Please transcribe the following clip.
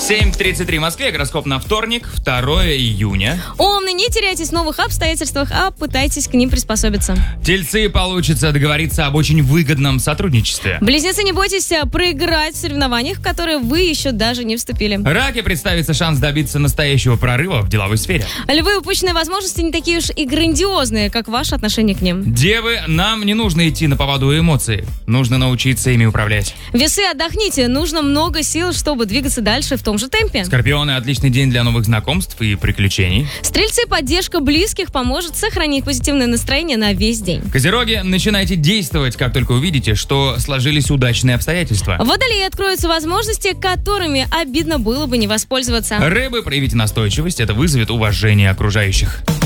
7:33 в Москве, гороскоп на вторник, 2 июня. Умный, не теряйтесь в новых обстоятельствах, а пытайтесь к ним приспособиться. Тельцы, получится договориться об очень выгодном сотрудничестве. Близнецы, не бойтесь проиграть в соревнованиях, в которые вы еще даже не вступили. Раки, представится шанс добиться настоящего прорыва в деловой сфере. Львы, упущенные возможности не такие уж и грандиозные, как ваше отношение к ним. Девы, нам не нужно идти на поводу эмоций, нужно научиться ими управлять. Весы, отдохните, нужно много сил, чтобы двигаться дальше в том же темпе. Скорпионы, отличный день для новых знакомств и приключений. Стрельцы, поддержка близких поможет сохранить позитивное настроение на весь день. Козероги, начинайте действовать, как только увидите, что сложились удачные обстоятельства. Водолеи, откроются возможности, которыми обидно было бы не воспользоваться. Рыбы, проявите настойчивость, это вызовет уважение окружающих.